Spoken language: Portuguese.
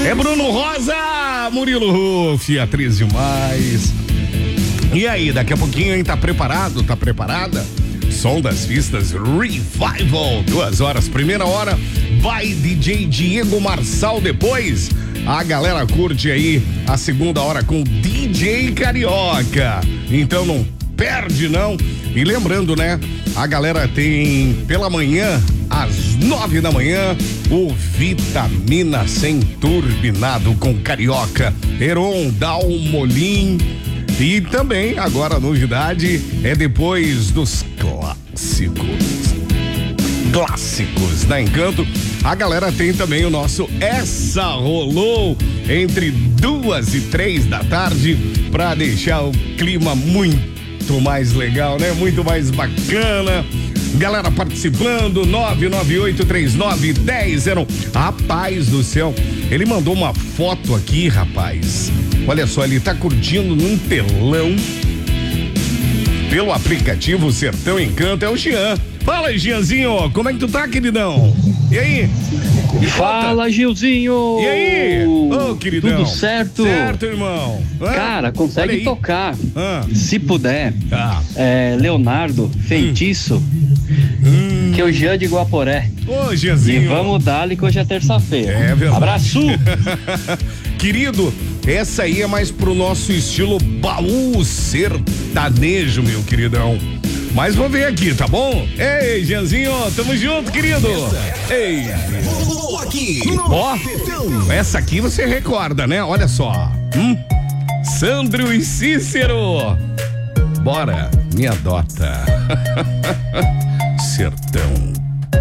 É Bruno Rosa, Murilo Ruff, atriz demais. E aí, daqui a pouquinho, hein? Tá preparado? Tá preparada? Som das Pistas Revival, 2 horas. Primeira hora vai DJ Diego Marçal. Depois a galera curte aí a segunda hora com DJ Carioca. Então não perde não. E lembrando, né? A galera tem pela manhã, às 9 da manhã, o Vitamina 100 turbinado com Carioca, Heron, Dalmolin. E também, agora a novidade é depois dos clássicos da Encanto, a galera tem também o nosso Essa Rolou entre 2 e 3 da tarde pra deixar o clima muito mais legal, né? Muito mais bacana. Galera participando, 998391001. Rapaz do céu, ele mandou uma foto aqui, rapaz. Olha só, ele tá curtindo num telão pelo aplicativo Sertão Encanto. É o Jean. Fala, Jeanzinho, como é que tu tá, queridão? E aí? Fala, Gilzinho! E aí? Ô, queridão. Tudo certo? Certo, irmão. Cara, consegue tocar, se puder, Leonardo, Feitiço, que é o Jean de Guaporé. Ô, Jeanzinho. E vamos dar-lhe que hoje é terça-feira. É verdade. Abraço! Querido, essa aí é mais pro nosso estilo baú sertanejo, meu queridão. Mas vou ver aqui, tá bom? Ei, Jeanzinho, tamo junto, querido. Ei. Ó, essa aqui você recorda, né? Olha só. Sandro e Cícero. Bora, me adota. Sertão.